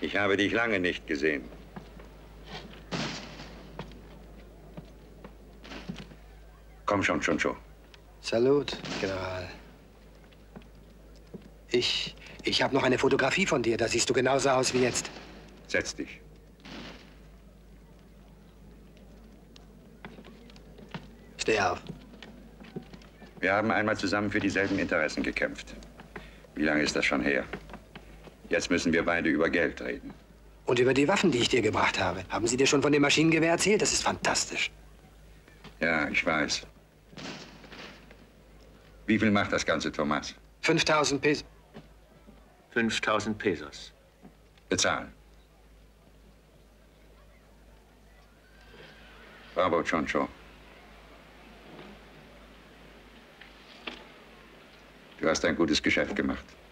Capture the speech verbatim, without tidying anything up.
Ich habe dich lange nicht gesehen. Komm schon, Chuncho. Salut, General. Ich, ich habe noch eine Fotografie von dir. Da siehst du genauso aus wie jetzt. Setz dich. Steh auf. Wir haben einmal zusammen für dieselben Interessen gekämpft. Wie lange ist das schon her? Jetzt müssen wir beide über Geld reden. Und über die Waffen, die ich dir gebracht habe. Haben Sie dir schon von dem Maschinengewehr erzählt? Das ist fantastisch. Ja, ich weiß. Wie viel macht das Ganze, Thomas? fünftausend Pesos. fünftausend Pesos. Bezahlen. Bravo, Choncho. Du hast ein gutes Geschäft gemacht.